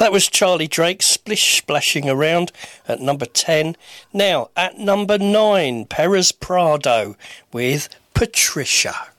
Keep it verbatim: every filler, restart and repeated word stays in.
That was Charlie Drake, Splish Splashing Around at number ten. Now, at number nine, Perez Prado with Patricia.